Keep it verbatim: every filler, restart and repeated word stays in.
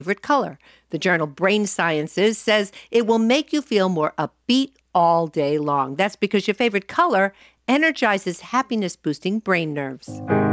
favorite color. The journal Brain Sciences says it will make you feel more upbeat all day long. That's because your favorite color energizes happiness-boosting brain nerves.